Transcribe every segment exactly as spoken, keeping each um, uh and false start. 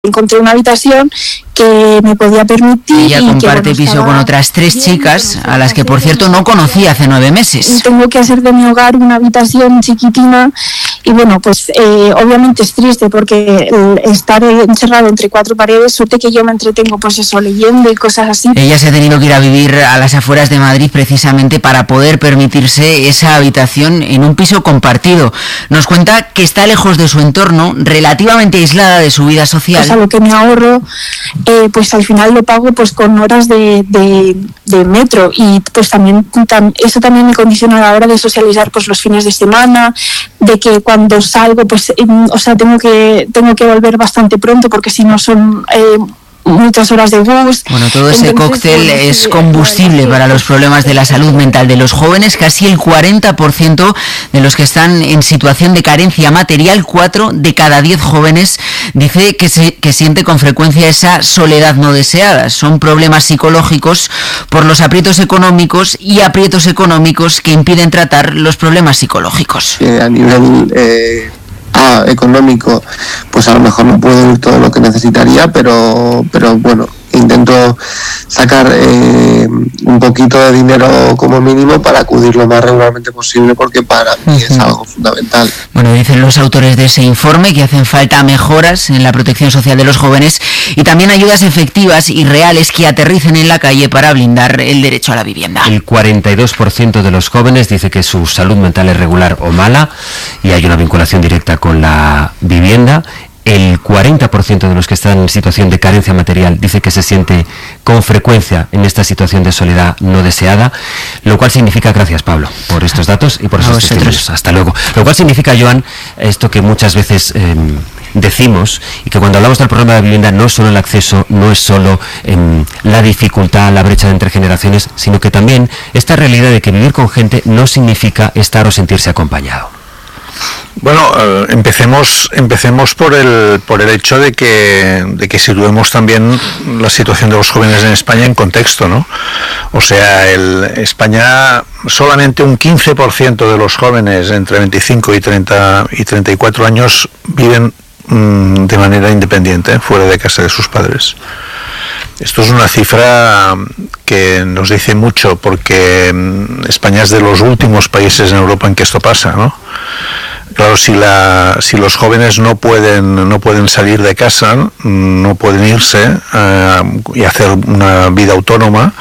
encontré una habitación que me podía permitir. Ella y comparte que, bueno, piso con otras tres bien, chicas, bueno, a las que por cierto no conocía hace nueve meses. Tengo que hacer de mi hogar una habitación chiquitina y bueno, pues eh, obviamente es triste porque el estar encerrado entre cuatro paredes, suerte que yo me entretengo pues eso, leyendo y cosas así. Ella se ha tenido que ir a vivir a las afueras de Madrid precisamente para poder permitirse esa habitación en un piso compartido. Nos cuenta que está lejos de su entorno, relativamente aislada de su vida social. Pues a lo que me ahorro, eh, pues al final lo pago pues con horas de, de, de metro y pues también tam, eso también me condiciona a la hora de socializar pues los fines de semana, de que cuando salgo pues eh, o sea tengo que tengo que volver bastante pronto porque si no son eh, muchas horas de bus. Bueno, todo ese Entonces, cóctel bueno, es sí, combustible para los problemas de la salud mental de los jóvenes. Casi el cuarenta por ciento de los que están en situación de carencia material, cuatro de cada diez jóvenes, dice que, se, que siente con frecuencia esa soledad no deseada. Son problemas psicológicos por los aprietos económicos y aprietos económicos que impiden tratar los problemas psicológicos. Eh, a nivel... Eh... Ah, económico, pues a lo mejor no puedo ir todo lo que necesitaría, pero pero bueno, intento sacar eh, un poquito de dinero como mínimo para acudir lo más regularmente posible, porque para mí uh-huh. es algo fundamental. Bueno, dicen los autores de ese informe que hacen falta mejoras en la protección social de los jóvenes y también ayudas efectivas y reales que aterricen en la calle para blindar el derecho a la vivienda. El cuarenta y dos por ciento de los jóvenes dice que su salud mental es regular o mala y hay una vinculación directa con la vivienda. El cuarenta por ciento de los que están en situación de carencia material dice que se siente con frecuencia en esta situación de soledad no deseada, lo cual significa, gracias Pablo por estos datos y por esos testimonios, hasta luego, lo cual significa, Joan, esto que muchas veces eh, decimos y que cuando hablamos del problema de la vivienda no es solo el acceso, no es solo eh, la dificultad, la brecha entre generaciones, sino que también esta realidad de que vivir con gente no significa estar o sentirse acompañado. Bueno, eh, empecemos empecemos por el por el hecho de que de que situemos también la situación de los jóvenes en España en contexto, ¿no? O sea, el España solamente un quince por ciento de los jóvenes entre veinticinco y treinta y treinta y cuatro años viven mmm, de manera independiente, fuera de casa de sus padres. Esto es una cifra que nos dice mucho porque España es de los últimos países en Europa en que esto pasa, ¿no? Claro, si la si los jóvenes no pueden no pueden salir de casa, no pueden irse uh, y hacer una vida autónoma,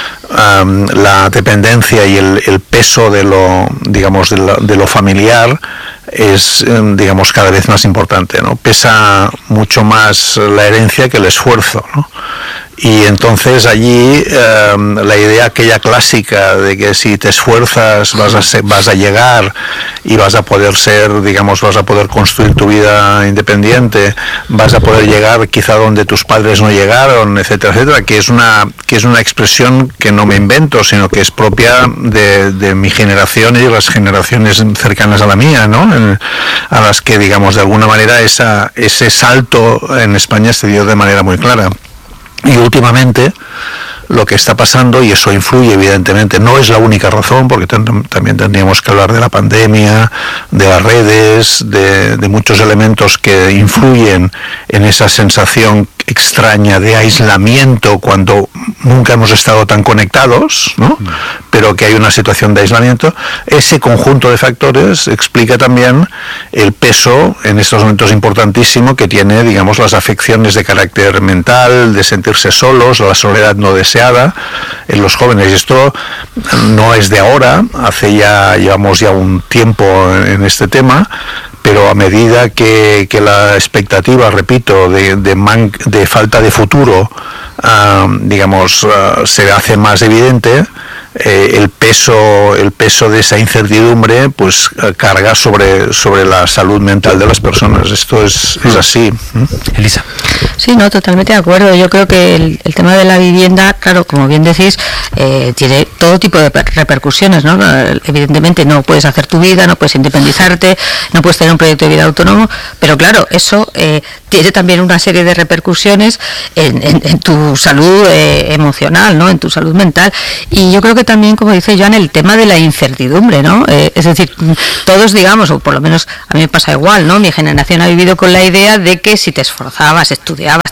um, la dependencia y el, el peso de lo digamos de lo, de lo familiar es digamos cada vez más importante, ¿no? Pesa mucho más la herencia que el esfuerzo, ¿no? Y entonces allí eh, la idea aquella clásica de que si te esfuerzas vas a ser, vas a llegar y vas a poder ser, digamos, vas a poder construir tu vida independiente, vas a poder llegar quizá donde tus padres no llegaron, etcétera, etcétera, que es una que es una expresión que no me invento, sino que es propia de, de mi generación y las generaciones cercanas a la mía, ¿no? En, a las que, digamos, de alguna manera esa ese salto en España se dio de manera muy clara. Y últimamente lo que está pasando, y eso influye evidentemente, no es la única razón, porque t- también tendríamos que hablar de la pandemia, de las redes, de, de muchos elementos que influyen en esa sensación extraña de aislamiento cuando nunca hemos estado tan conectados, ¿no? Pero que hay una situación de aislamiento. Ese conjunto de factores explica también el peso en estos momentos importantísimo que tiene, digamos, las afecciones de carácter mental, de sentirse solos, la soledad no deseada en los jóvenes. Y esto no es de ahora, hace ya llevamos ya un tiempo en este tema, pero a medida que, que la expectativa, repito, de, de, man, de falta de futuro, uh, digamos, uh, se hace más evidente, eh, el peso el peso de esa incertidumbre pues uh, carga sobre sobre la salud mental de las personas. Esto es, es así. Elisa. Sí, no, totalmente de acuerdo. Yo creo que el, el tema de la vivienda, claro, como bien decís, eh, tiene todo tipo de repercusiones, ¿no? Evidentemente no puedes hacer tu vida, no puedes independizarte, no puedes tener un proyecto de vida autónomo, pero claro, eso eh, tiene también una serie de repercusiones en, en, en tu salud eh, emocional, ¿no? En tu salud mental. Y yo creo que también, como dice Joan, el tema de la incertidumbre, ¿no? Eh, es decir, todos, digamos, o por lo menos a mí me pasa igual, ¿no? Mi generación ha vivido con la idea de que si te esforzabas, estudiabas,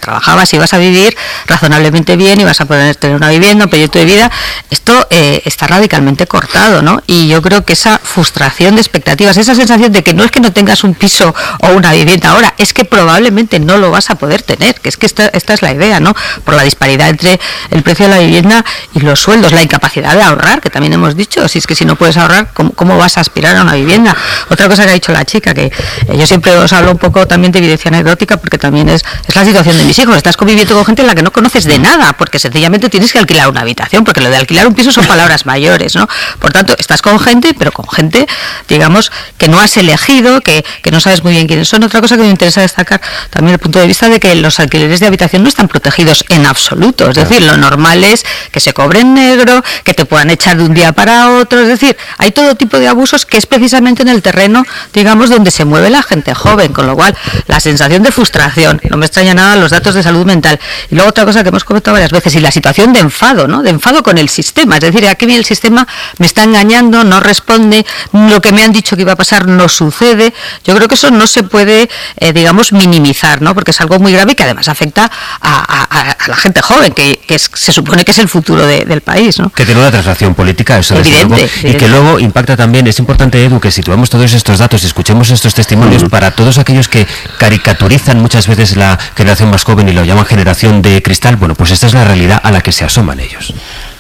trabajabas y vas a vivir razonablemente bien y vas a poder tener una vivienda, un proyecto de vida. Esto eh, está radicalmente cortado, ¿no? Y yo creo que esa frustración de expectativas, esa sensación de que no es que no tengas un piso o una vivienda ahora, es que probablemente no lo vas a poder tener, que es que esta, esta es la idea, ¿no? Por la disparidad entre el precio de la vivienda y los sueldos, la incapacidad de ahorrar, que también hemos dicho, si es que si no puedes ahorrar, ¿cómo, cómo vas a aspirar a una vivienda? Otra cosa que ha dicho la chica, que eh, yo siempre os hablo un poco también de evidencia anecdótica, porque también es, es la situación de mis hijos. Estás conviviendo con gente en la que no conoces de nada, porque sencillamente tienes que alquilar una habitación, porque lo de alquilar un piso son palabras mayores, ¿no? Por tanto, estás con gente, pero con gente, digamos, que no has elegido, que, que no sabes muy bien quiénes son. Otra cosa que me interesa destacar también el punto de vista de que los alquileres de habitación no están protegidos en absoluto. Es decir, lo normal es que se cobre en negro, que te puedan echar de un día para otro. Es decir, hay todo tipo de abusos que es precisamente en el terreno, digamos, donde se mueve la gente joven, con lo cual la sensación de frustración, no me extraña nada los datos de salud mental. Y luego otra cosa que hemos comentado varias veces, y la situación de enfado, ¿no? De enfado con el sistema. Es decir, aquí el sistema me está engañando, no responde, lo que me han dicho que iba a pasar no sucede. Yo creo que eso no se puede, eh, digamos, minimizar, ¿no? Porque es algo muy grave y que además afecta a, a, a la gente joven, que, que es, se supone que es el futuro de, del país, ¿no? Que tiene una traslación política, eso evidente, luego, evidente. Y que luego impacta también. Es importante, Edu, que situemos todos estos datos y escuchemos estos testimonios uh-huh. para todos aquellos que caricaturizan muchas veces la generación más joven y lo llaman generación de cristal. Bueno, pues esta es la realidad a la que se asoman ellos.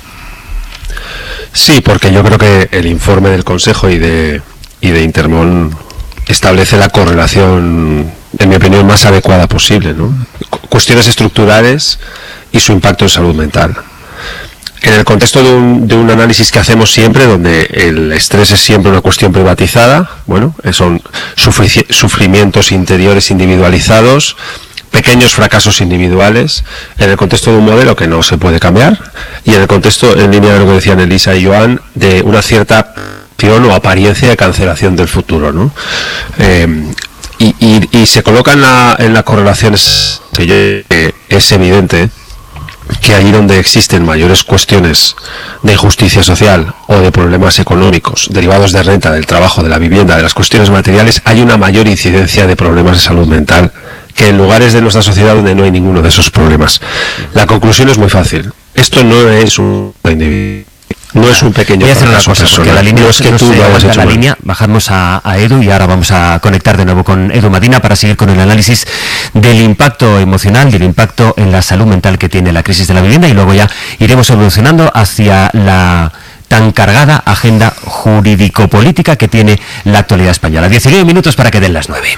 Sí, porque yo creo que el informe del Consejo y de, y de Intermón establece la correlación, en mi opinión, más adecuada posible, ¿no? Cuestiones estructurales y su impacto en salud mental. En el contexto de un, de un análisis que hacemos siempre, donde el estrés es siempre una cuestión privatizada, bueno, son sufri- sufrimientos interiores individualizados, pequeños fracasos individuales, en el contexto de un modelo que no se puede cambiar, y en el contexto, en línea de lo que decían Elisa y Joan, de una cierta o apariencia de cancelación del futuro, ¿no? Eh, y, y, y se coloca en la, en la correlación, es, eh, es evidente que ahí donde existen mayores cuestiones de injusticia social o de problemas económicos derivados de renta, del trabajo, de la vivienda, de las cuestiones materiales, hay una mayor incidencia de problemas de salud mental que en lugares de nuestra sociedad donde no hay ninguno de esos problemas. La conclusión es muy fácil. Esto no es un individuo. No es un pequeño. Voy a hacer una cosa, persona. Porque la línea no es que no tú se lo hayas hecho la mal. línea, bajamos a, a Edu y ahora vamos a conectar de nuevo con Edu Madina para seguir con el análisis del impacto emocional, del impacto en la salud mental que tiene la crisis de la vivienda, y luego ya iremos evolucionando hacia la tan cargada agenda jurídico-política que tiene la actualidad española. diecinueve minutos para que den las nueve.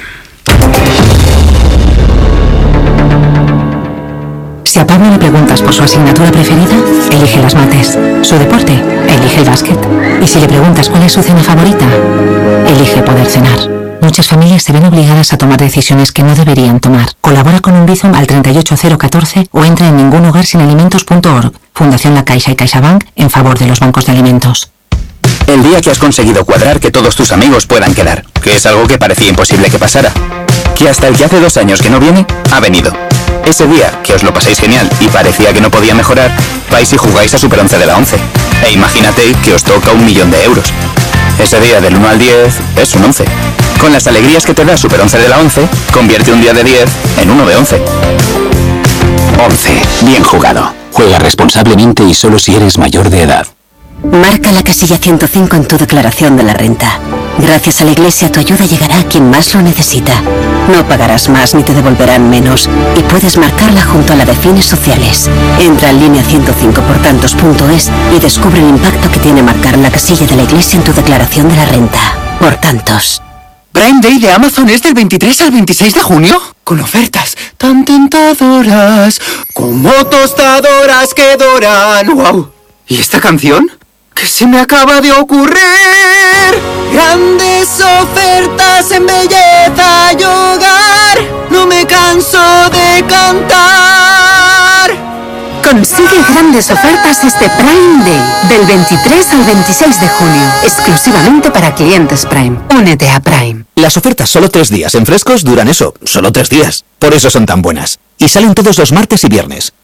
Si a Pablo le preguntas por su asignatura preferida, elige las mates. Su deporte, elige el básquet. Y si le preguntas cuál es su cena favorita, elige poder cenar. Muchas familias se ven obligadas a tomar decisiones que no deberían tomar. Colabora con un Bizum al treinta y ocho cero catorce o entra en ningunhogarsinalimentos punto org. Fundación La Caixa y CaixaBank en favor de los bancos de alimentos. El día que has conseguido cuadrar que todos tus amigos puedan quedar, que es algo que parecía imposible que pasara. Que hasta el que hace dos años que no viene, ha venido. Ese día, que os lo pasáis genial y parecía que no podía mejorar, vais y jugáis a Super once de la once. E imagínate que os toca un millón de euros. Ese día del uno al diez es un once. Con las alegrías que te da Super once de la once, convierte un día de diez en uno de once. once. Bien jugado. Juega responsablemente y solo si eres mayor de edad. Marca la casilla ciento cinco en tu declaración de la renta. Gracias a la Iglesia tu ayuda llegará a quien más lo necesita. No pagarás más ni te devolverán menos y puedes marcarla junto a la de fines sociales. Entra en línea ciento cinco por tantos punto es y descubre el impacto que tiene marcar la casilla de la Iglesia en tu declaración de la renta. Por tantos. Prime Day de Amazon es del veintitrés al veintiséis de junio, con ofertas tan tentadoras como tostadoras que doran. ¡Wow! ¿Y esta canción? ¿Qué se me acaba de ocurrir? Grandes ofertas en belleza y hogar. No me canso de cantar. Consigue grandes ofertas este Prime Day, del veintitrés al veintiséis de junio, exclusivamente para clientes Prime. Únete a Prime. Las ofertas solo tres días en Frescos duran eso, solo tres días. Por eso son tan buenas. Y salen todos los martes y viernes.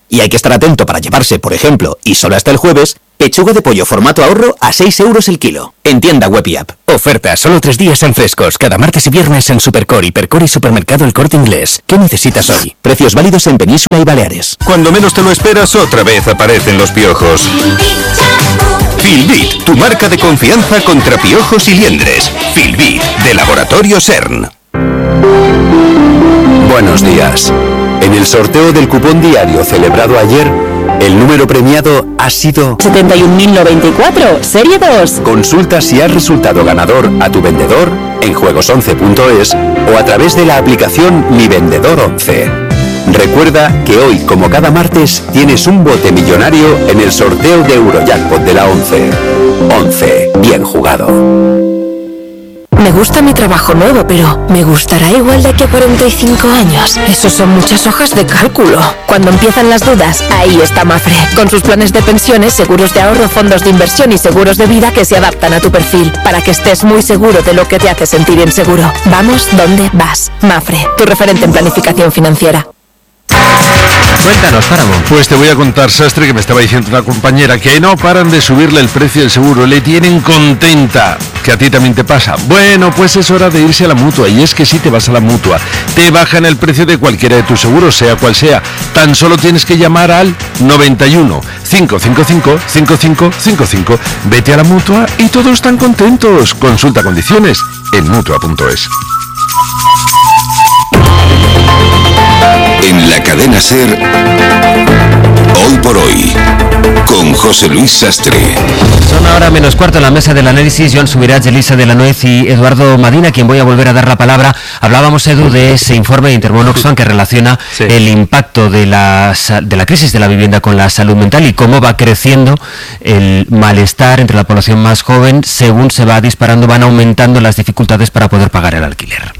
Y hay que estar atento para llevarse, por ejemplo, y solo hasta el jueves, pechuga de pollo formato ahorro a seis euros el kilo. En tienda web y app. Oferta solo tres días en Frescos, cada martes y viernes en Supercore, Hipercore y Supermercado El Corte Inglés. ¿Qué necesitas hoy? Precios válidos en Península y Baleares. Cuando menos te lo esperas, otra vez aparecen los piojos. Filbit, tu marca de confianza contra piojos y liendres. Filbit, de Laboratorio CERN. Buenos días. En el sorteo del cupón diario celebrado ayer, el número premiado ha sido setenta y un mil noventa y cuatro, serie dos. Consulta si has resultado ganador a tu vendedor en juegos once punto es o a través de la aplicación Mi Vendedor once. Recuerda que hoy, como cada martes, tienes un bote millonario en el sorteo de Eurojackpot de la once. once. Bien jugado. Me gusta mi trabajo nuevo, pero ¿me gustará igual de aquí a cuarenta y cinco años? Eso son muchas hojas de cálculo. Cuando empiezan las dudas, ahí está Mafre. Con sus planes de pensiones, seguros de ahorro, fondos de inversión y seguros de vida que se adaptan a tu perfil, para que estés muy seguro de lo que te hace sentir inseguro. Vamos donde vas. Mafre, tu referente en planificación financiera. Cuéntanos, Páramo. Pues te voy a contar, Sastre, que me estaba diciendo una compañera que no paran de subirle el precio del seguro, le tienen contenta, que a ti también te pasa. Bueno, pues es hora de irse a la Mutua, y es que si te vas a la Mutua, te bajan el precio de cualquiera de tus seguros, sea cual sea. Tan solo tienes que llamar al noventa y uno, cinco cinco cinco, cinco cinco cinco cinco. Vete a la Mutua y todos están contentos. Consulta condiciones en mutua punto es. En la cadena SER, Hoy por Hoy, con José Luis Sastre. Son ahora menos cuarto en la mesa del análisis. Joan Subirats, Elisa de la Nuez y Eduardo Madina, a quien voy a volver a dar la palabra. Hablábamos, Edu, de ese informe de Intermón Oxfam que relaciona sí. el impacto de la, de la crisis de la vivienda con la salud mental y cómo va creciendo el malestar entre la población más joven según se va disparando, van aumentando las dificultades para poder pagar el alquiler.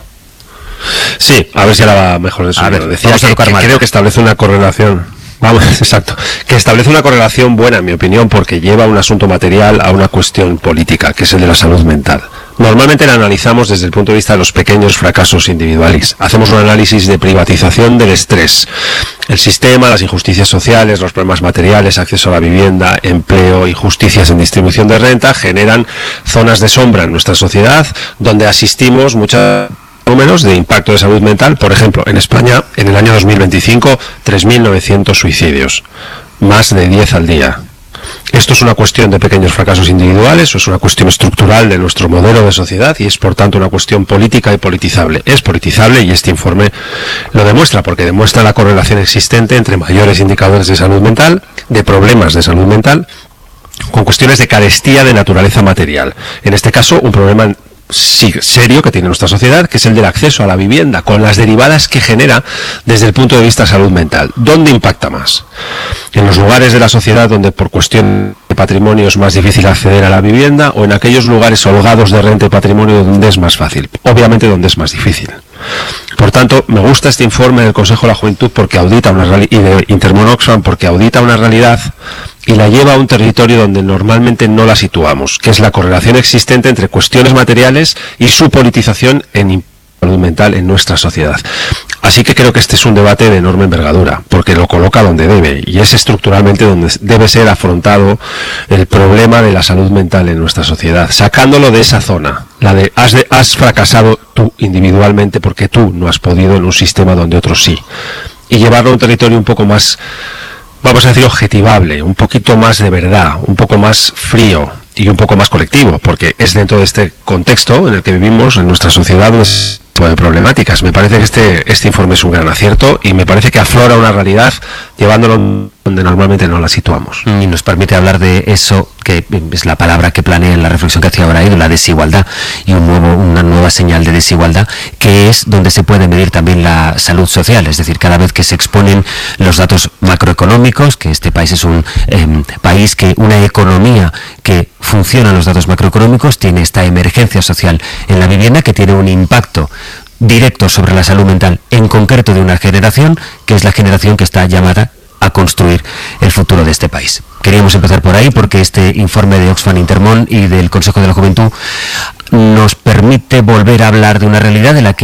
Sí, a ver si ahora va mejor de su. A ver, decía que, que creo que establece una correlación. Vamos, exacto. Que establece una correlación buena, en mi opinión, porque lleva un asunto material a una cuestión política, que es el de la salud mental. Normalmente la analizamos desde el punto de vista de los pequeños fracasos individuales. Hacemos un análisis de privatización del estrés. El sistema, las injusticias sociales, los problemas materiales, acceso a la vivienda, empleo, injusticias en distribución de renta, generan zonas de sombra en nuestra sociedad, donde asistimos muchas números de impacto de salud mental. Por ejemplo, en España, en el año dos mil veinticinco, tres mil novecientos suicidios, más de diez al día. ¿Esto es una cuestión de pequeños fracasos individuales o es una cuestión estructural de nuestro modelo de sociedad y es, por tanto, una cuestión política y politizable? Es politizable y este informe lo demuestra, porque demuestra la correlación existente entre mayores indicadores de salud mental, de problemas de salud mental, con cuestiones de carestía de naturaleza material. En este caso, un problema sí, serio que tiene nuestra sociedad, que es el del acceso a la vivienda, con las derivadas que genera desde el punto de vista salud mental. ¿Dónde impacta más? ¿En los lugares de la sociedad donde por cuestión de patrimonio es más difícil acceder a la vivienda, o en aquellos lugares holgados de renta y patrimonio donde es más fácil? Obviamente donde es más difícil. Por tanto, me gusta este informe del Consejo de la Juventud porque audita una reali- y de Intermón Oxfam porque audita una realidad y la lleva a un territorio donde normalmente no la situamos, que es la correlación existente entre cuestiones materiales y su politización en salud mental en nuestra sociedad. Así que creo que este es un debate de enorme envergadura, porque lo coloca donde debe, y es estructuralmente donde debe ser afrontado el problema de la salud mental en nuestra sociedad, sacándolo de esa zona, la de has, de, has fracasado tú individualmente porque tú no has podido en un sistema donde otros sí, y llevarlo a un territorio un poco más, vamos a decir, objetivable, un poquito más de verdad, un poco más frío y un poco más colectivo, porque es dentro de este contexto en el que vivimos en nuestra sociedad de problemáticas. Me parece que este, este informe es un gran acierto y me parece que aflora una realidad llevándolo donde normalmente no la situamos. Y nos permite hablar de eso, que es la palabra que planea en la reflexión que hacía ahora Edu, la desigualdad, y un nuevo, una nueva señal de desigualdad, que es donde se puede medir también la salud social. Es decir, cada vez que se exponen los datos macroeconómicos, que este país es un eh, país que, una economía que funciona en los datos macroeconómicos, tiene esta emergencia social en la vivienda que tiene un impacto directo sobre la salud mental, en concreto de una generación, que es la generación que está llamada a construir el futuro de este país. Queríamos empezar por ahí porque este informe de Oxfam Intermón y del Consejo de la Juventud nos permite volver a hablar de una realidad de la que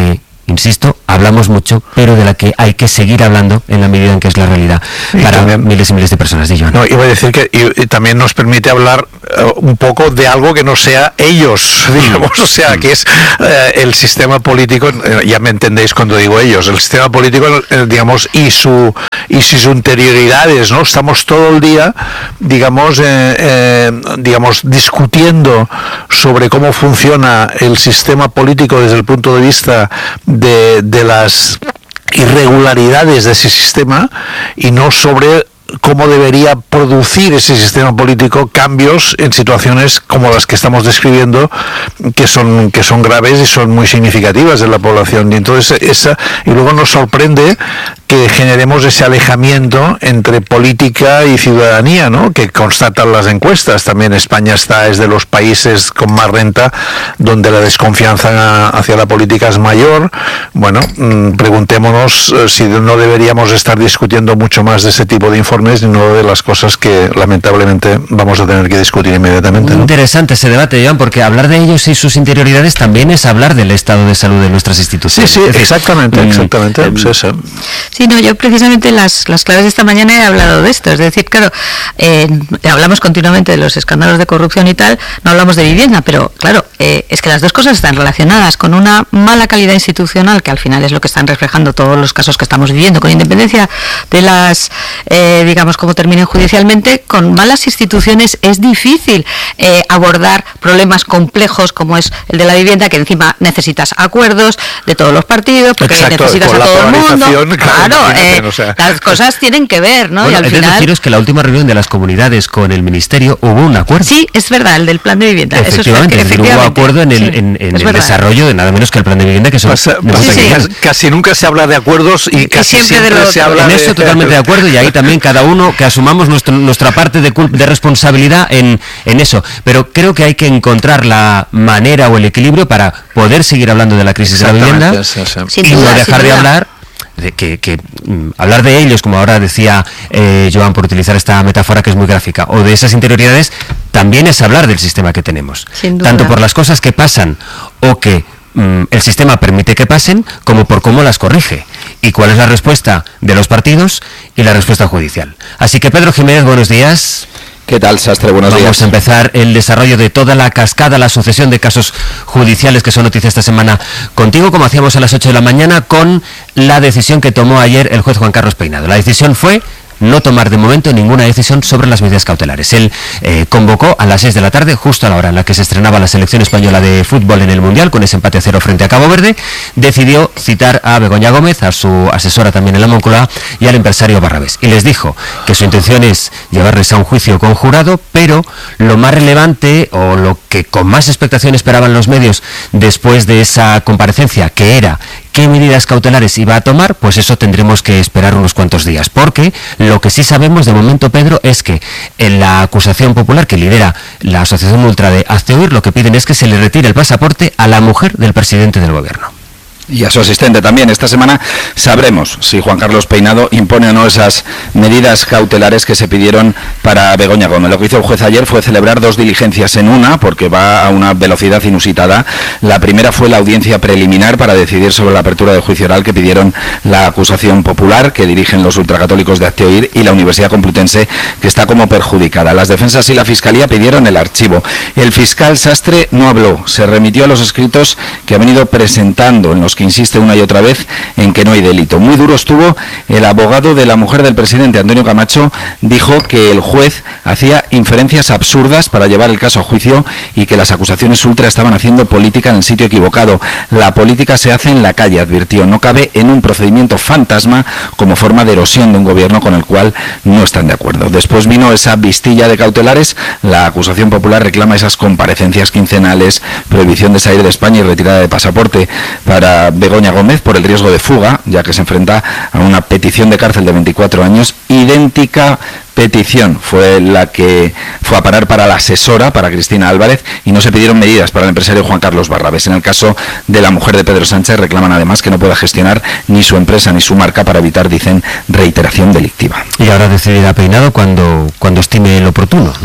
insisto, hablamos mucho, pero de la que hay que seguir hablando en la medida en que es la realidad y para también, miles y miles de personas. Yo, ¿no? No, iba a decir que y, y también nos permite hablar uh, un poco de algo que no sea ellos, digamos, o sea, que es uh, el sistema político, uh, ya me entendéis cuando digo ellos, el sistema político, uh, digamos, y su y sus interioridades, ¿no? Estamos todo el día, digamos, eh, eh, digamos, discutiendo sobre cómo funciona el sistema político desde el punto de vista de, de las irregularidades de ese sistema y no sobre cómo debería producir ese sistema político cambios en situaciones como las que estamos describiendo, que son que son graves y son muy significativas en la población. Y entonces esa y luego nos sorprende que generemos ese alejamiento entre política y ciudadanía, ¿no? Que constatan las encuestas. También España está es de los países con más renta donde la desconfianza hacia la política es mayor. Bueno, mmm, preguntémonos eh, si no deberíamos estar discutiendo mucho más de ese tipo de informes y no de las cosas que lamentablemente vamos a tener que discutir inmediatamente, ¿no? Interesante ese debate, Joan, porque hablar de ellos y sus interioridades también es hablar del estado de salud de nuestras instituciones. Sí, sí, exactamente, exactamente. Eh, sí, sí. Sí, no, yo precisamente las, las claves de esta mañana he hablado de esto, es decir, claro, eh, hablamos continuamente de los escándalos de corrupción y tal, no hablamos de vivienda, pero claro, eh, es que las dos cosas están relacionadas con una mala calidad institucional, que al final es lo que están reflejando todos los casos que estamos viviendo, con independencia de las, eh, digamos, cómo terminen judicialmente, con malas instituciones es difícil eh, abordar problemas complejos como es el de la vivienda, que encima necesitas acuerdos de todos los partidos, porque Exacto, necesitas a todo el mundo, claro, Eh, o sea. Las cosas tienen que ver, ¿no? Bueno, y al es final... de deciros que la última reunión de las comunidades con el Ministerio hubo un acuerdo. Sí, es verdad, el del plan de vivienda. Efectivamente, Eso es, es decir, hubo acuerdo en el, sí, en, en el desarrollo de nada menos que el plan de vivienda, que son pasa, pasa sí, sí. Casi nunca se habla de acuerdos y casi y siempre, siempre se habla en de... eso totalmente de acuerdo, y ahí también cada uno que asumamos nuestro, nuestra parte de, de responsabilidad en, en eso. Pero creo que hay que encontrar la manera o el equilibrio para poder seguir hablando de la crisis de la vivienda sí, sí. y no dejar de hablar de que, que mm, hablar de ellos, como ahora decía eh, Joan, por utilizar esta metáfora que es muy gráfica, o de esas interioridades, también es hablar del sistema que tenemos, tanto por las cosas que pasan o que mm, el sistema permite que pasen, como por cómo las corrige y cuál es la respuesta de los partidos y la respuesta judicial. Así que Pedro Jiménez, buenos días. ¿Qué tal, Sastre? Buenos Vamos días. Vamos a empezar el desarrollo de toda la cascada, la sucesión de casos judiciales que son noticia esta semana contigo, como hacíamos a las ocho de la mañana, con la decisión que tomó ayer el juez Juan Carlos Peinado. La decisión fue no tomar de momento ninguna decisión sobre las medidas cautelares. Él eh, convocó a las seis de la tarde, justo a la hora en la que se estrenaba la selección española de fútbol en el Mundial, con ese empate a cero frente a Cabo Verde, decidió citar a Begoña Gómez, a su asesora también en la Moncloa, y al empresario Barrabés. Y les dijo que su intención es llevarles a un juicio conjurado, pero lo más relevante, o lo que con más expectación esperaban los medios después de esa comparecencia, que era qué medidas cautelares iba a tomar, pues eso tendremos que esperar unos cuantos días, porque lo que sí sabemos de momento, Pedro, es que en la acusación popular que lidera la Asociación Ultra de Hazte Oír, lo que piden es que se le retire el pasaporte a la mujer del presidente del gobierno. Y a su asistente también. Esta semana sabremos si Juan Carlos Peinado impone o no esas medidas cautelares que se pidieron para Begoña Gómez. Lo que hizo el juez ayer fue celebrar dos diligencias en una, porque va a una velocidad inusitada. La primera fue la audiencia preliminar para decidir sobre la apertura del juicio oral que pidieron la acusación popular que dirigen los ultracatólicos de Hazte Oír y la Universidad Complutense, que está como perjudicada. Las defensas y la Fiscalía pidieron el archivo. El fiscal Sastre no habló, se remitió a los escritos que ha venido presentando, en los que insiste una y otra vez en que no hay delito. Muy duro estuvo el abogado de la mujer del presidente, Antonio Camacho, dijo que el juez hacía inferencias absurdas para llevar el caso a juicio y que las acusaciones ultra estaban haciendo política en el sitio equivocado. La política se hace en la calle, advirtió, no cabe en un procedimiento fantasma como forma de erosión de un gobierno con el cual no están de acuerdo. Después vino esa vistilla de cautelares. La acusación popular reclama esas comparecencias quincenales, prohibición de salir de España y retirada de pasaporte para Begoña Gómez por el riesgo de fuga, ya que se enfrenta a una petición de cárcel de veinticuatro años, idéntica petición fue la que fue a parar para la asesora, para Cristina Álvarez, y no se pidieron medidas para el empresario Juan Carlos Barrabés. En el caso de la mujer de Pedro Sánchez reclaman además que no pueda gestionar ni su empresa ni su marca para evitar, dicen, reiteración delictiva. Y ahora decidirá Peinado cuando, cuando estime el oportuno, ¿no?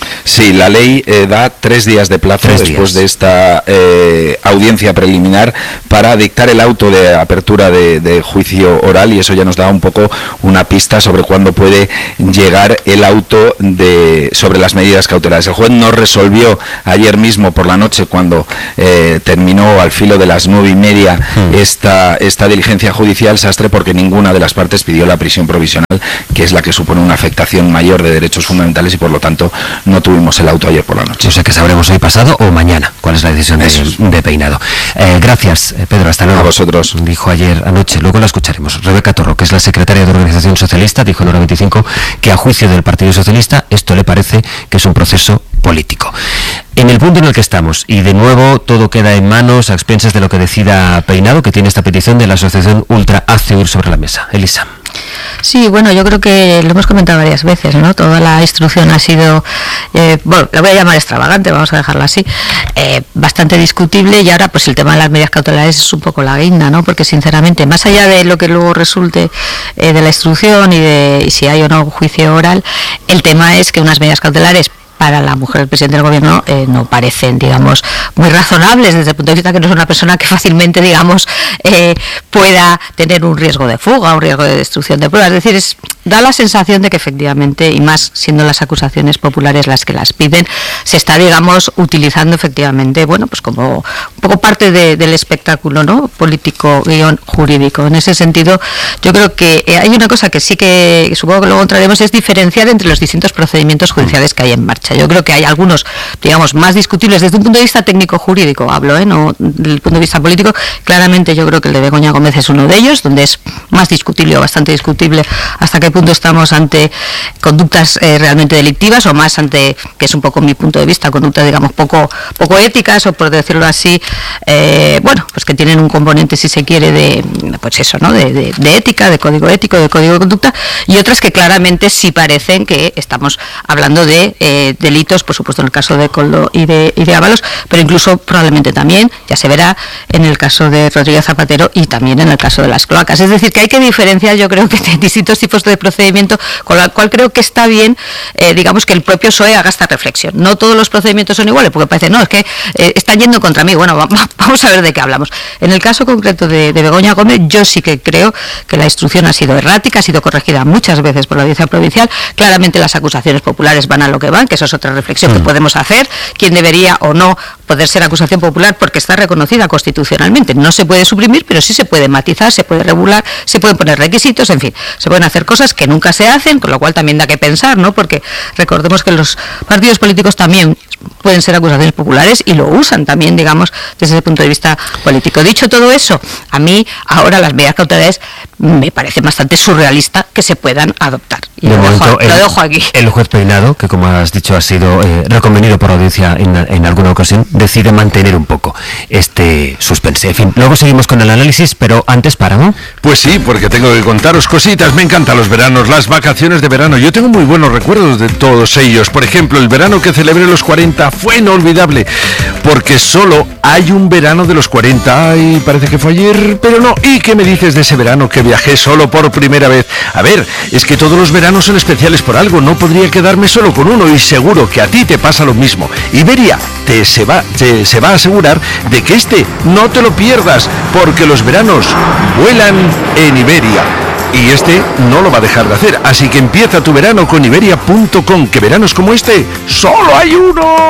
Sí, la ley eh, da tres días de plazo Tres después días. de esta eh, audiencia preliminar para dictar el auto de apertura de, de juicio oral, y eso ya nos da un poco una pista sobre cuándo puede llegar el auto de sobre las medidas cautelares. El juez no resolvió ayer mismo por la noche, cuando eh, terminó al filo de las nueve y media hmm. esta, esta diligencia judicial, Sastre, porque ninguna de las partes pidió la prisión provisional, que es la que supone una afectación mayor de derechos fundamentales, y por lo tanto no tuvimos el auto ayer por la noche. O sea que sabremos hoy pasado o mañana cuál es la decisión de, de Peinado. Eh, gracias, eh, Pedro, hasta luego. A vosotros. Dijo ayer anoche, luego la escucharemos. Rebeca Torro, que es la secretaria de Organización Socialista, dijo en Hora veinticinco que a juicio del Partido Socialista esto le parece que es un proceso político. En el punto en el que estamos, y de nuevo todo queda en manos, a expensas de lo que decida Peinado, que tiene esta petición de la asociación Ultra ACEUR sobre la mesa. Elisa. Sí, bueno, yo creo que lo hemos comentado varias veces, ¿no? Toda la instrucción ha sido, eh, bueno, la voy a llamar extravagante, vamos a dejarla así, eh, bastante discutible, y ahora pues el tema de las medidas cautelares es un poco la guinda, ¿no? Porque sinceramente, más allá de lo que luego resulte eh, de la instrucción y de y si hay o no juicio oral, el tema es que unas medidas cautelares para la mujer del presidente del gobierno eh, no parecen, digamos, muy razonables desde el punto de vista que no es una persona que fácilmente, digamos, eh, pueda tener un riesgo de fuga, un riesgo de destrucción de pruebas. Es decir, es, da la sensación de que efectivamente, y más siendo las acusaciones populares las que las piden, se está, digamos, utilizando efectivamente, bueno, pues como un poco parte de, del espectáculo, ¿no?, político guión jurídico. En ese sentido, yo creo que eh, hay una cosa que sí que, que supongo que luego entraremos, es diferenciar entre los distintos procedimientos judiciales que hay en marcha. Yo creo que hay algunos, digamos, más discutibles desde un punto de vista técnico-jurídico, hablo, ¿eh? No desde el punto de vista político. Claramente yo creo que el de Begoña Gómez es uno de ellos, donde es más discutible o bastante discutible hasta qué punto estamos ante conductas eh, realmente delictivas, o más ante, que es un poco mi punto de vista, conductas, digamos, poco poco éticas, o por decirlo así, eh, bueno, pues que tienen un componente, si se quiere, de, pues eso, ¿no?, de, de, de ética, de código ético, de código de conducta, y otras que claramente sí parecen que estamos hablando de eh, delitos, por supuesto en el caso de Koldo y de, y de Ábalos, pero incluso probablemente también, ya se verá, en el caso de Rodríguez Zapatero y también en el caso de las cloacas. Es decir, que hay que diferenciar, yo creo, que de distintos tipos de procedimiento, con lo cual creo que está bien, eh, digamos, que el propio P S O E haga esta reflexión. No todos los procedimientos son iguales, porque parece, no, es que eh, están yendo contra mí. Bueno, vamos, vamos a ver de qué hablamos. En el caso concreto de, de Begoña Gómez, yo sí que creo que la instrucción ha sido errática, ha sido corregida muchas veces por la audiencia provincial. Claramente las acusaciones populares van a lo que van, que eso es otra reflexión que podemos hacer, quién debería o no poder ser acusación popular, porque está reconocida constitucionalmente. No se puede suprimir, pero sí se puede matizar, se puede regular, se pueden poner requisitos, en fin, se pueden hacer cosas que nunca se hacen, con lo cual también da que pensar, ¿no? Porque recordemos que los partidos políticos también pueden ser acusaciones populares y lo usan también, digamos, desde el punto de vista político. Dicho todo eso, a mí ahora las medidas cautelares me parece bastante surrealista que se puedan adoptar. Y de lo, momento, dejo, el, lo dejo aquí. El juez Peinado, que como has dicho ha sido eh, reconvenido por audiencia en, en alguna ocasión, decide mantener un poco este suspense. En fin, luego seguimos con el análisis, pero antes para, ¿no? Pues sí, porque tengo que contaros cositas. Me encantan los veranos, las vacaciones de verano. Yo tengo muy buenos recuerdos de todos ellos. Por ejemplo, el verano que celebré los cuarenta fue inolvidable, porque solo hay un verano de los cuarenta. Ay, parece que fue ayer, pero no. ¿Y qué me dices de ese verano que viajé solo por primera vez? A ver, es que todos los veranos son especiales por algo. No podría quedarme solo con uno, y seguro que a ti te pasa lo mismo. Iberia te se va, te, se va a asegurar de que este no te lo pierdas, porque los veranos vuelan en Iberia. Y este no lo va a dejar de hacer. Así que empieza tu verano con Iberia punto com, que veranos como este solo hay uno.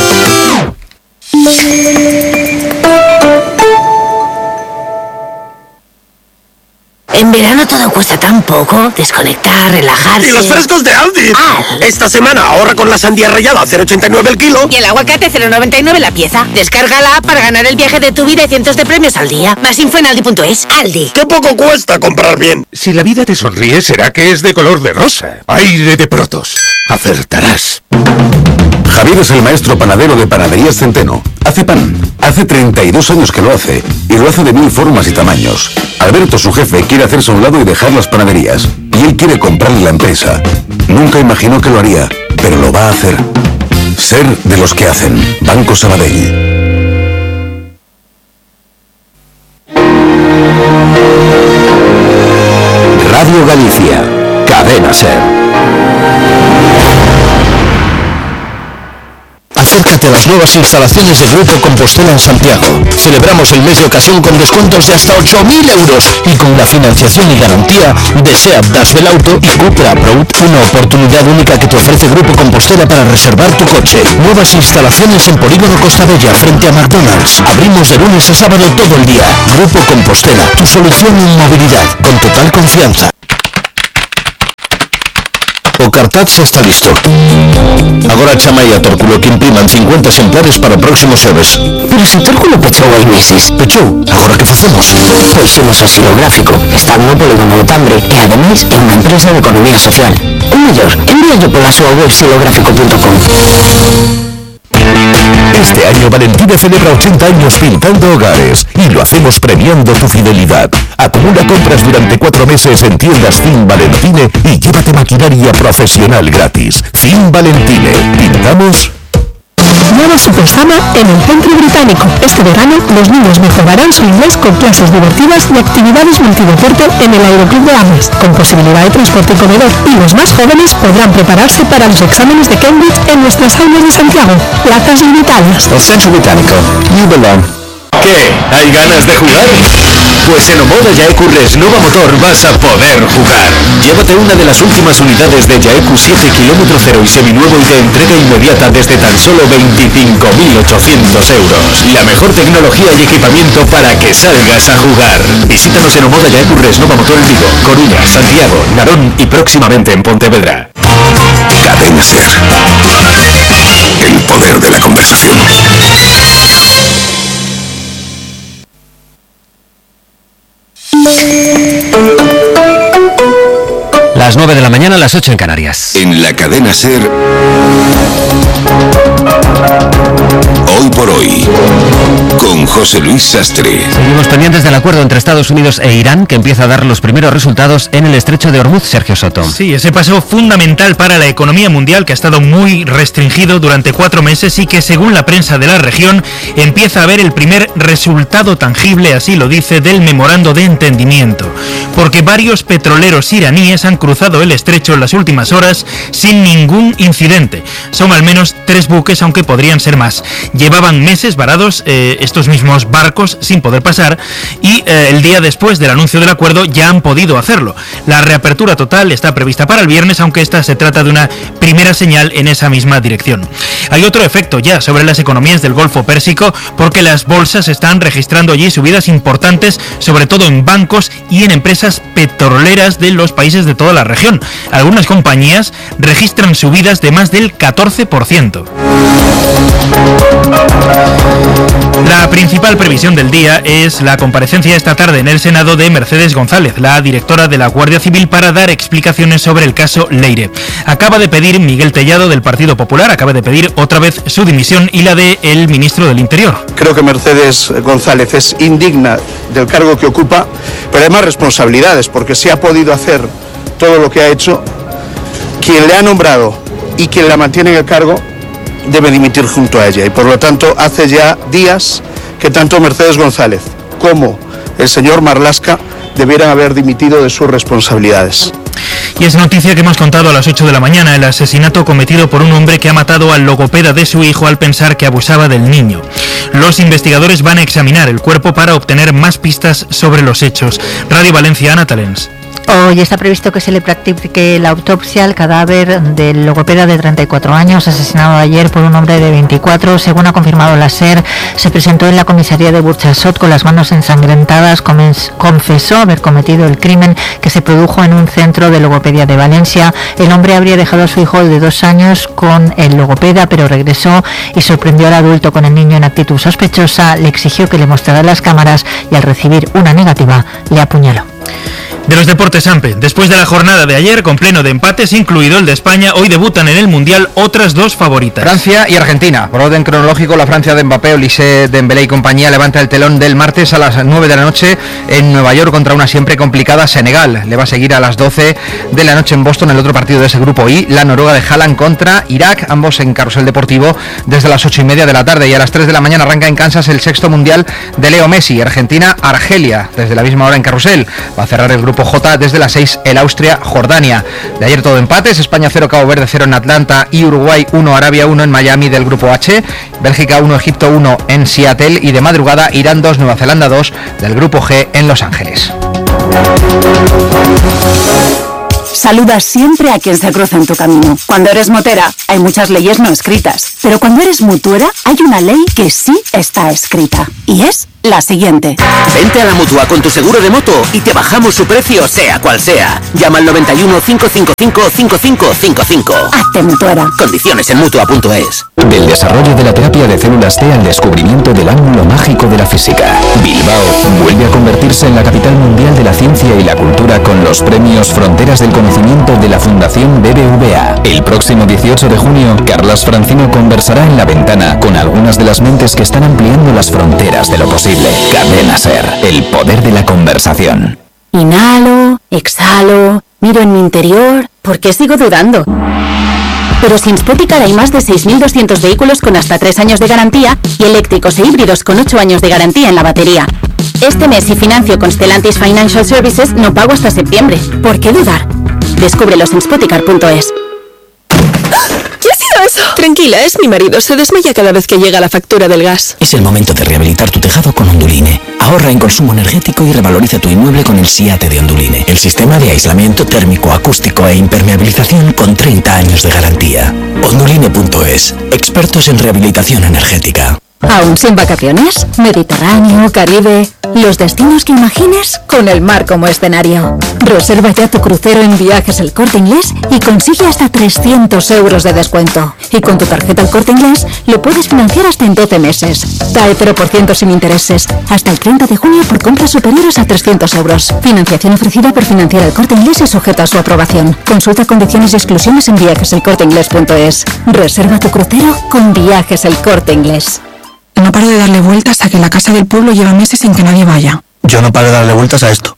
En verano todo cuesta tan poco. Desconectar, relajarse. ¡Y los frescos de Aldi! Ah. Esta semana ahorra con la sandía rallada a cero coma ochenta y nueve el kilo. Y el aguacate cero coma noventa y nueve la pieza. Descarga la app para ganar el viaje de tu vida y cientos de premios al día. Más info en aldi punto es. Aldi. ¡Qué poco cuesta comprar bien! Si la vida te sonríe, será que es de color de rosa. Aire de Protos. Acertarás. Javier es el maestro panadero de Panaderías Centeno. Hace pan. Hace treinta y dos años que lo hace. Y lo hace de mil formas y tamaños. Alberto, su jefe, quiere hacerse a un lado y dejar las panaderías. Y él quiere comprarle la empresa. Nunca imaginó que lo haría, pero lo va a hacer. Ser de los que hacen. Banco Sabadell. Radio Galicia. Cadena Ser. Acércate a las nuevas instalaciones de Grupo Compostela en Santiago. Celebramos el mes de ocasión con descuentos de hasta ocho mil euros y con la financiación y garantía de SEAT Dash del Auto y Cupra Proud, una oportunidad única que te ofrece Grupo Compostela para reservar tu coche. Nuevas instalaciones en Polígono Costa Bella frente a McDonald's. Abrimos de lunes a sábado todo el día. Grupo Compostela, tu solución en movilidad, con total confianza. O Cartats está listo. Agora chama aí a Tórculo que impriman cincuenta exemplares para o próximo xoves. Pero se Tórculo pechou hai meses. Pechou? Agora que facemos? Pois xemos o xilográfico. Está no Polígono do Tambre e ademais é unha empresa de economía social. O mellor, envíallo pola súa web xilográfico punto com. Este año Valentine celebra ochenta años pintando hogares y lo hacemos premiando tu fidelidad. Acumula compras durante cuatro meses en tiendas Fin Valentine y llévate maquinaria profesional gratis. Fin Valentine. ¿Pintamos? Nueva Supersama en el Centro Británico. Este verano los niños mejorarán su inglés con clases divertidas y actividades multideporte en el Aeroclub de Ames, con posibilidad de transporte y comedor. Y los más jóvenes podrán prepararse para los exámenes de Cambridge en nuestras aulas de Santiago. Plazas limitadas. El Centro Británico. You belong. ¿Qué? ¿Hay ganas de jugar? Pues en Omoda Yaeku Resnova Motor vas a poder jugar. Llévate una de las últimas unidades de Yaeku siete kilómetro cero y seminuevo y de entrega inmediata desde tan solo veinticinco mil ochocientos euros. La mejor tecnología y equipamiento para que salgas a jugar. Visítanos en Omoda Yaeku Resnova Motor en Vigo, Coruña, Santiago, Narón y próximamente en Pontevedra. Cadena SER. El poder de la conversación. Las nueve de la mañana, las ocho en Canarias. En la cadena SER, Hoy por Hoy, con José Luis Sastre. Seguimos pendientes del acuerdo entre Estados Unidos e Irán, que empieza a dar los primeros resultados en el estrecho de Hormuz. Sergio Soto. Sí, ese paso fundamental para la economía mundial, que ha estado muy restringido durante cuatro meses y que, según la prensa de la región, empieza a ver el primer resultado tangible, así lo dice, del memorando de entendimiento. Porque varios petroleros iraníes han cruzado el estrecho en las últimas horas sin ningún incidente. Son al menos tres buques, aunque podrían ser más. Llevaban meses varados eh, estos mismos barcos sin poder pasar y eh, el día después del anuncio del acuerdo ya han podido hacerlo. La reapertura total está prevista para el viernes, aunque esta se trata de una primera señal en esa misma dirección. Hay otro efecto ya sobre las economías del Golfo Pérsico, porque las bolsas están registrando allí subidas importantes, sobre todo en bancos y en empresas petroleras de los países de toda la región. Algunas compañías registran subidas de más del catorce por ciento. La principal previsión del día es la comparecencia esta tarde en el Senado de Mercedes González, la directora de la Guardia Civil, para dar explicaciones sobre el caso Leire. Acaba de pedir Miguel Tellado del Partido Popular, acaba de pedir otra vez su dimisión y la de el ministro del Interior. Creo que Mercedes González es indigna del cargo que ocupa, pero además responsabilidades, porque si ha podido hacer todo lo que ha hecho, quien le ha nombrado y quien la mantiene en el cargo debe dimitir junto a ella, y por lo tanto hace ya días que tanto Mercedes González como el señor Marlaska debieran haber dimitido de sus responsabilidades. Y es noticia que hemos contado a las ocho de la mañana, el asesinato cometido por un hombre que ha matado al logopeda de su hijo al pensar que abusaba del niño. Los investigadores van a examinar el cuerpo para obtener más pistas sobre los hechos. Radio Valencia, Ana Talens. Hoy está previsto que se le practique la autopsia al cadáver del logopeda de treinta y cuatro años, asesinado ayer por un hombre de veinticuatro. Según ha confirmado la SER, se presentó en la comisaría de Burchasot con las manos ensangrentadas. Confesó haber cometido el crimen que se produjo en un centro de logopedia de Valencia. El hombre habría dejado a su hijo de dos años con el logopeda, pero regresó y sorprendió al adulto con el niño en actitud sospechosa. Le exigió que le mostrara las cámaras y al recibir una negativa, le apuñaló. De los deportes, Ampe. Después de la jornada de ayer, con pleno de empates, incluido el de España, hoy debutan en el Mundial otras dos favoritas. Francia y Argentina. Por orden cronológico, la Francia de Mbappé, Olise, Dembélé y compañía levanta el telón del martes a las nueve de la noche en Nueva York contra una siempre complicada Senegal. Le va a seguir a las doce de la noche en Boston el otro partido de ese grupo I, la Noruega de Haaland contra Irak, ambos en carrusel deportivo desde las ocho y media de la tarde. Y a las tres de la mañana arranca en Kansas el sexto Mundial de Leo Messi. Argentina-Argelia, desde la misma hora en carrusel. Va a cerrar el grupo grupo J desde las seis el Austria-Jordania. De ayer todo empates, España cero, Cabo Verde cero en Atlanta y Uruguay uno, Arabia uno en Miami del grupo H, Bélgica uno, Egipto uno en Seattle y de madrugada Irán dos, Nueva Zelanda dos del grupo G en Los Ángeles. Saludas siempre a quien se cruza en tu camino. Cuando eres motera, hay muchas leyes no escritas. Pero cuando eres mutuera, hay una ley que sí está escrita. Y es la siguiente. Vente a la Mutua con tu seguro de moto y te bajamos su precio sea cual sea. Llama al noventa y uno, cinco cinco cinco, cinco cinco cinco cinco. Hazte mutuera. Condiciones en mutua punto es. Del desarrollo de la terapia de células T al descubrimiento del ángulo mágico de la física, Bilbao vuelve a convertirse en la capital mundial de la ciencia y la cultura con los premios Fronteras del Conocimiento de la Fundación B B V A. El próximo dieciocho de junio, Carlas Francino conversará en La Ventana con algunas de las mentes que están ampliando las fronteras de lo posible. Cadena SER, el poder de la conversación. Inhalo, exhalo, miro en mi interior. ¿Por qué sigo dudando? Pero sin Spoticar hay más de seis mil doscientos vehículos con hasta tres años de garantía y eléctricos e híbridos con ocho años de garantía en la batería. Este mes, si financio con Stellantis Financial Services, no pago hasta septiembre. ¿Por qué dudar? Descúbrelos en spoticar punto es. ¿Qué ha sido eso? Tranquila, es mi marido. Se desmaya cada vez que llega la factura del gas. Es el momento de rehabilitar tu tejado con Onduline. Ahorra en consumo energético y revaloriza tu inmueble con el SIATE de Onduline. El sistema de aislamiento térmico, acústico e impermeabilización con treinta años de garantía. Onduline punto es. Expertos en rehabilitación energética. ¿Aún sin vacaciones? Mediterráneo, Caribe... Los destinos que imagines con el mar como escenario. Reserva ya tu crucero en Viajes El Corte Inglés y consigue hasta trescientos euros de descuento. Y con tu tarjeta El Corte Inglés lo puedes financiar hasta en doce meses. T A E cero por ciento sin intereses. Hasta el treinta de junio por compras superiores a trescientos euros. Financiación ofrecida por Financiera El Corte Inglés y sujeta a su aprobación. Consulta condiciones y exclusiones en viajes el corte inglés punto es. Reserva tu crucero con Viajes El Corte Inglés. No paro de darle vueltas a que la casa del pueblo lleva meses sin que nadie vaya. Yo no paro de darle vueltas a esto.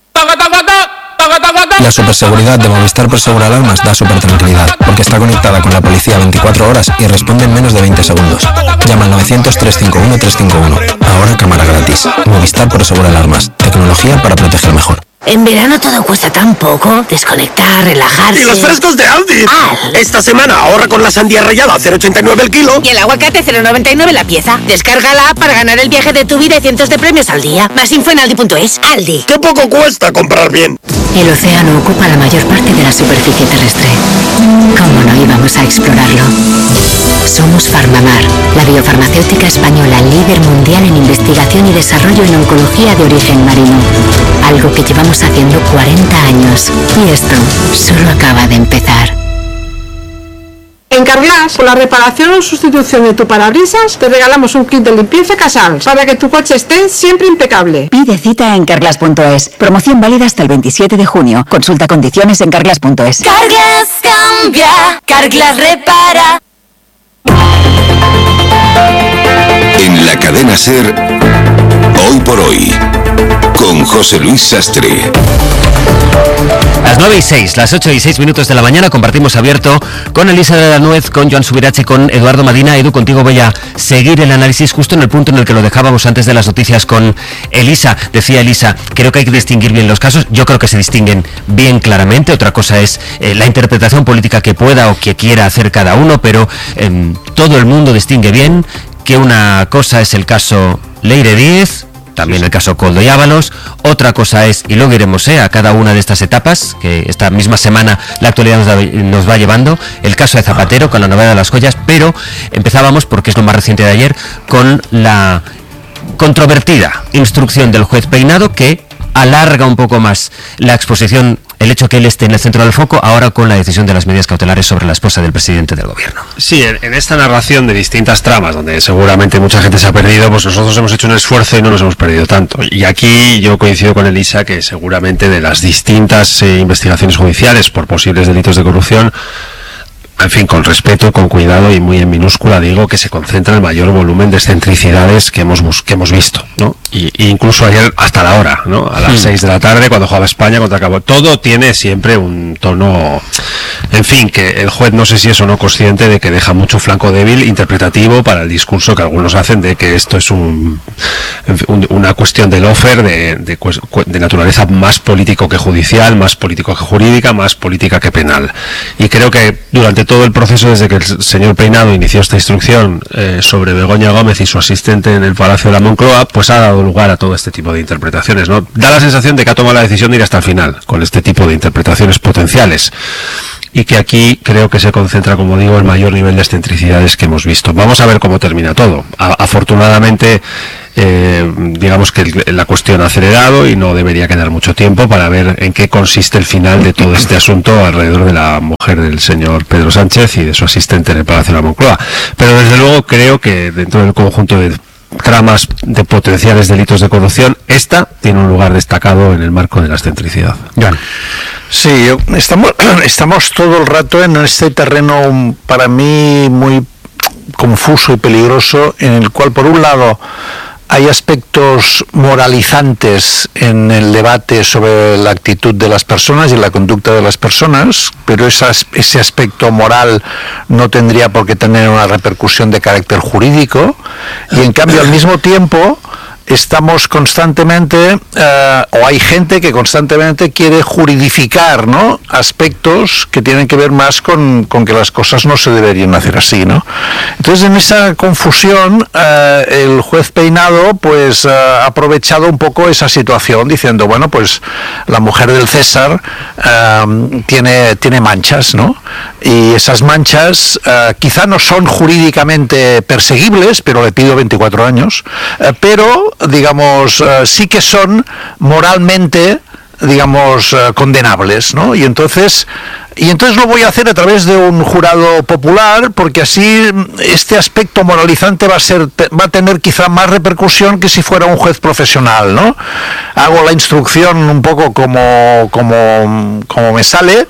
La superseguridad de Movistar Prosegur Alarmas da súper tranquilidad, porque está conectada con la policía veinticuatro horas y responde en menos de veinte segundos. Llama al novecientos, trescientos cincuenta y uno, trescientos cincuenta y uno. Ahora cámara gratis. Movistar Prosegur Alarmas. Tecnología para proteger mejor. En verano todo cuesta tan poco. Desconectar, relajarse. ¡Y los frescos de Aldi! Al. Esta semana ahorra con la sandía rallada a cero coma ochenta y nueve el kilo. Y el aguacate cero coma noventa y nueve la pieza. Descarga la app para ganar el viaje de tu vida y cientos de premios al día. Más info en aldi punto es. Aldi. ¡Qué poco cuesta comprar bien! El océano ocupa la mayor parte de la superficie terrestre. ¿Cómo no íbamos a explorarlo? Somos Farmamar, la biofarmacéutica española líder mundial en investigación y desarrollo en oncología de origen marino. Algo que llevamos haciendo cuarenta años. Y esto solo acaba de empezar. En Carglass, por la reparación o sustitución de tu parabrisas, te regalamos un kit de limpieza Casals para que tu coche esté siempre impecable. Pide cita en carglass punto es. Promoción válida hasta el veintisiete de junio. Consulta condiciones en carglass punto es. Carglass cambia, Carglass repara. En la cadena SER, Hoy por Hoy, con José Luis Sastre. Las nueve y seis, las ocho y seis minutos de la mañana compartimos abierto con Elisa de la Nuez, con Joan Subirache, con Eduardo Madina. Edu, contigo voy a seguir el análisis justo en el punto en el que lo dejábamos antes de las noticias con Elisa. Decía Elisa, creo que hay que distinguir bien los casos. Yo creo que se distinguen bien claramente. Otra cosa es eh, la interpretación política que pueda o que quiera hacer cada uno, pero eh, todo el mundo distingue bien que una cosa es el caso Leire Díez, también el caso Koldo y Ábalos. Otra cosa es, y luego iremos eh, a cada una de estas etapas, que esta misma semana la actualidad nos, da, nos va llevando, el caso de Zapatero con la novela de las joyas, pero empezábamos, porque es lo más reciente de ayer, con la controvertida instrucción del juez Peinado, que alarga un poco más la exposición, el hecho que él esté en el centro del foco, ahora con la decisión de las medidas cautelares sobre la esposa del presidente del gobierno. Sí, en, en esta narración de distintas tramas, donde seguramente mucha gente se ha perdido, pues nosotros hemos hecho un esfuerzo y no nos hemos perdido tanto. Y aquí yo coincido con Elisa que seguramente de las distintas eh, investigaciones judiciales por posibles delitos de corrupción, en fin, con respeto, con cuidado y muy en minúscula, digo que se concentra el mayor volumen de excentricidades que hemos que hemos visto, ¿no? Y, y incluso ayer hasta la hora, ¿no? A las seis de la tarde, cuando jugaba España contra Cabo. Todo tiene siempre un tono En fin, que el juez no sé si es o no consciente de que deja mucho flanco débil interpretativo para el discurso que algunos hacen de que esto es un, un, una cuestión del lawfare de, de, de naturaleza más político que judicial, más político que jurídica, más política que penal. Y creo que durante todo el proceso, desde que el señor Peinado inició esta instrucción eh, sobre Begoña Gómez y su asistente en el Palacio de la Moncloa, pues ha dado lugar a todo este tipo de interpretaciones, ¿no? Da la sensación de que ha tomado la decisión de ir hasta el final con este tipo de interpretaciones potenciales, y que aquí creo que se concentra, como digo, el mayor nivel de excentricidades que hemos visto. Vamos a ver cómo termina todo. A, afortunadamente, eh, digamos que el, la cuestión ha acelerado y no debería quedar mucho tiempo para ver en qué consiste el final de todo este asunto alrededor de la mujer del señor Pedro Sánchez y de su asistente en el Palacio de la Moncloa. Pero desde luego creo que dentro del conjunto de tramas de potenciales delitos de corrupción, esta tiene un lugar destacado en el marco de la excentricidad. Joan. Sí, estamos, estamos todo el rato en este terreno para mí muy confuso y peligroso, en el cual por un lado hay aspectos moralizantes en el debate sobre la actitud de las personas y la conducta de las personas, pero esas, ese aspecto moral no tendría por qué tener una repercusión de carácter jurídico, y en cambio al mismo tiempo estamos constantemente, eh, o hay gente que constantemente quiere juridificar, ¿no?, aspectos que tienen que ver más con, con que las cosas no se deberían hacer así, ¿no? Entonces, en esa confusión, eh, el juez Peinado, pues, eh, ha aprovechado un poco esa situación, diciendo, bueno, pues, la mujer del César eh, tiene, tiene manchas, ¿no? Y esas manchas eh, quizá no son jurídicamente perseguibles, pero le pido veinticuatro años, eh, pero digamos, uh, sí que son moralmente, digamos, uh, condenables, ¿no? Y entonces, y entonces lo voy a hacer a través de un jurado popular, porque así este aspecto moralizante va a ser, va a tener quizá más repercusión que si fuera un juez profesional, ¿no? Hago la instrucción un poco como, como, como me sale,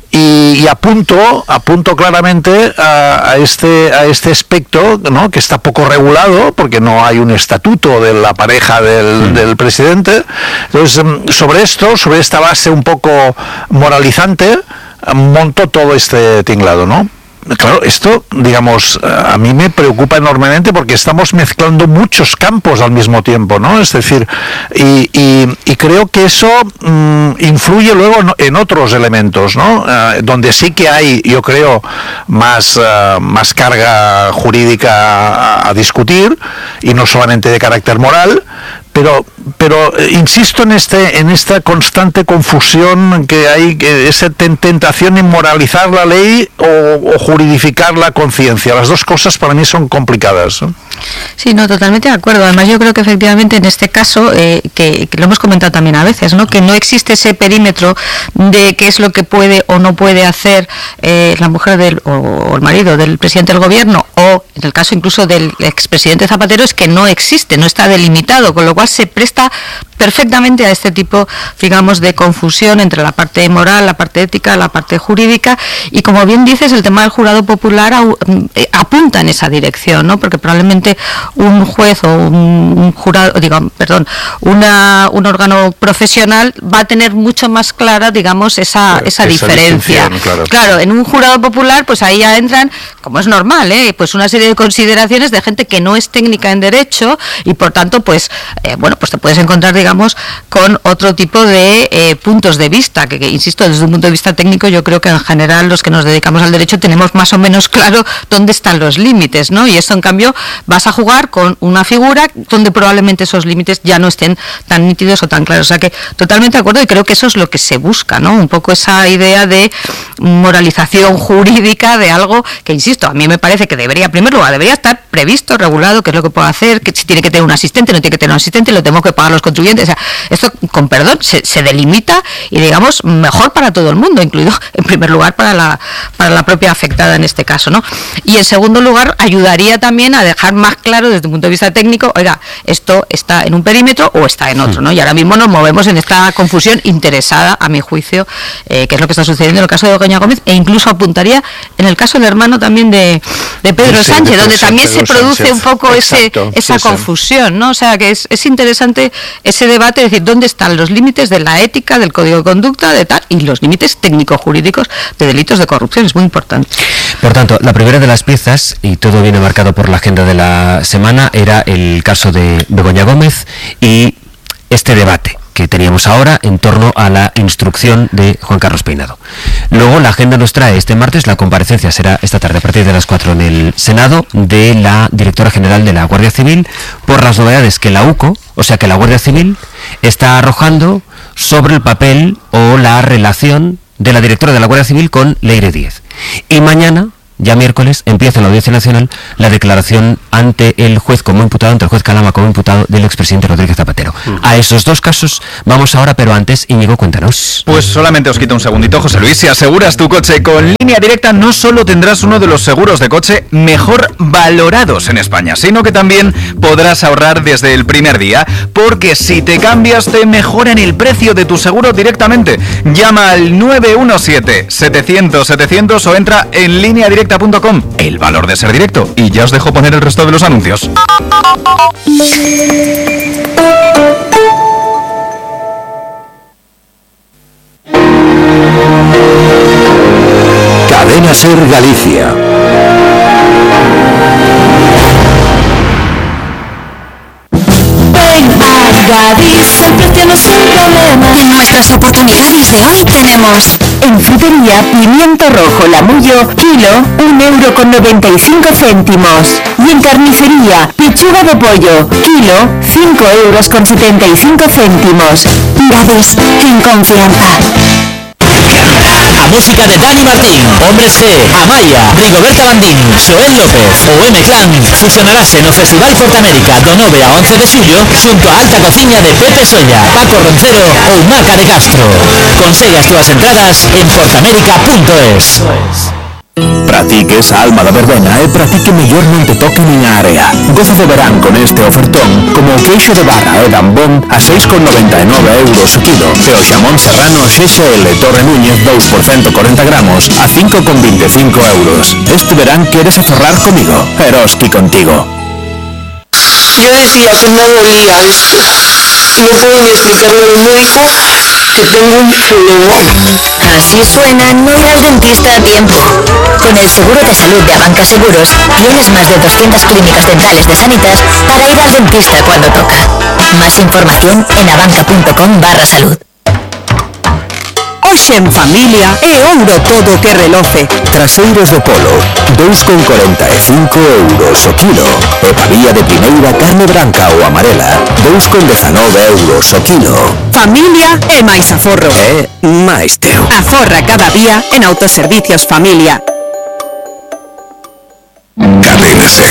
y, y apunto, apunto claramente a, a este a este aspecto, ¿no?, que está poco regulado porque no hay un estatuto de la pareja del, del presidente. Entonces, sobre esto, sobre esta base un poco moralizante, monto todo este tinglado, ¿no? Claro, esto, digamos, a mí me preocupa enormemente porque estamos mezclando muchos campos al mismo tiempo, ¿no? Es decir, y, y, y creo que eso mmm, influye luego en otros elementos, ¿no? Uh, donde sí que hay, yo creo, más, uh, más carga jurídica a, a discutir, y no solamente de carácter moral, pero pero eh, insisto en este en esta constante confusión que hay, que esa tentación en moralizar la ley o, o juridificar la conciencia. Las dos cosas para mí son complicadas, ¿no? Sí, no, totalmente de acuerdo. Además, yo creo que efectivamente en este caso, eh, que, que lo hemos comentado también a veces, ¿no?, que no existe ese perímetro de qué es lo que puede o no puede hacer eh, la mujer del, o, o el marido del presidente del gobierno, o en el caso incluso del expresidente Zapatero, es que no existe, no está delimitado, con lo cual se presta perfectamente a este tipo, digamos, de confusión entre la parte moral, la parte ética, la parte jurídica, y como bien dices, el tema del jurado popular apunta en esa dirección, ¿no?, porque probablemente un juez o un, un jurado, digamos, perdón, una, un órgano profesional va a tener mucho más clara, digamos, esa, esa, esa diferencia. Claro. claro, en un jurado popular, pues ahí ya entran, como es normal, ¿eh?, pues una serie de consideraciones de gente que no es técnica en derecho, y por tanto, pues, eh, bueno, pues te puedes encontrar, digamos, con otro tipo de eh, puntos de vista, que, que, insisto, desde un punto de vista técnico, yo creo que en general los que nos dedicamos al derecho tenemos más o menos claro dónde están los límites, ¿no? Y esto, en cambio, vas a jugar con una figura donde probablemente esos límites ya no estén tan nítidos o tan claros. O sea que totalmente de acuerdo, y creo que eso es lo que se busca, ¿no? Un poco esa idea de moralización jurídica de algo que, insisto, a mí me parece que debería, en primer lugar, debería estar previsto, regulado, qué es lo que puedo hacer, que si tiene que tener un asistente, no tiene que tener un asistente, lo tengo que pagar los contribuyentes. O sea, esto, con perdón, se, se delimita y, digamos, mejor para todo el mundo, incluido, en primer lugar, para la, para la propia afectada en este caso, ¿no? Y, en segundo lugar, ayudaría también a dejar más claro desde un punto de vista técnico, oiga, esto está en un perímetro o está en otro, ¿no? Y ahora mismo nos movemos en esta confusión interesada, a mi juicio, eh, que es lo que está sucediendo en el caso de Begoña Gómez, e incluso apuntaría en el caso del hermano también de, de Pedro Sí, Sánchez, de donde Pedro también se produce Sánchez. un poco Exacto, ese esa sí, sí. confusión, ¿no? O sea, que es, es interesante ese debate, es decir, dónde están los límites de la ética, del código de conducta, de tal, y los límites técnico-jurídicos de delitos de corrupción, es muy importante. Por tanto, la primera de las piezas, y todo viene marcado por la agenda de la semana, era el caso de Begoña Gómez y este debate que teníamos ahora en torno a la instrucción de Juan Carlos Peinado. Luego la agenda nos trae este martes, la comparecencia será esta tarde a partir de las cuatro en el Senado, de la directora general de la Guardia Civil por las novedades que la U C O, o sea que la Guardia Civil, está arrojando sobre el papel o la relación de la directora de la Guardia Civil con Leire Díez. Y mañana, ya miércoles, empieza en la Audiencia Nacional la declaración ante el juez como imputado, ante el juez Calama como imputado del expresidente Rodríguez Zapatero. Uh-huh. A esos dos casos vamos ahora, pero antes, Íñigo, cuéntanos. Pues solamente os quito un segundito, José Luis. Si aseguras tu coche con Línea Directa, no solo tendrás uno de los seguros de coche mejor valorados en España, sino que también podrás ahorrar desde el primer día, porque si te cambias te mejoran el precio de tu seguro directamente. Llama al nueve uno siete, setecientos, setecientos o entra en línea directa punto com. El valor de ser directo. Y ya os dejo poner el resto de los anuncios. Cadena Ser Galicia. Gadis, el precio no es un problema. En nuestras oportunidades de hoy tenemos en frutería pimiento rojo Lamullo, kilo, un euro con noventa y cinco céntimos. Y en carnicería, pechuga de pollo, kilo, cinco euros con setenta y cinco céntimos. Gadis, en confianza. A música de Dani Martín, Hombres G, Amaya, Rigoberta Bandín, Xoel López o M-Clan fusionarase no Festival Portamérica do nove a once de xullo xunto a Alta Cociña de Pepe Solla, Paco Roncero ou Maca de Castro. Consegue as túas entradas en portamérica punto es. Para ti que esa alma da verbena é para ti que mellor non te toque nin a area. Goza de verán con este ofertón como o queixo de barra e dambón a seis con noventa e nove euros o kilo e o xamón serrano X L Torre Núñez dous por ciento cuarenta gramos a cinco con vinte e cinco euros. Este verán queres aforrar comigo, Eroski contigo. Yo decía que me dolía esto. No puedo ni explicarle al médico que tengo un problema. Así suena no ir al dentista a tiempo. Con el seguro de salud de Abanca Seguros, tienes más de doscientas clínicas dentales de Sanitas para ir al dentista cuando toca. Más información en abanca punto com barra salud. Hoxe en familia é ouro todo que reloce. Traseiros de polo, dous con corenta e cinco euros o kilo. E pavía de primeira carne branca ou amarela, dous con dezanove euros o kilo. Familia e máis aforro. É máis teu. Aforra cada día en Autoservicios Familia. Cadena Ser.